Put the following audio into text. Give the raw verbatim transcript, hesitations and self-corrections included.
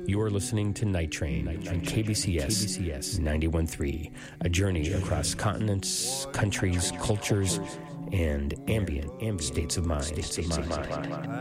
You are listening to Night Train on K B C S ninety-one point three, a journey across continents, countries, cultures, and ambient, ambient states of mind. States of mind.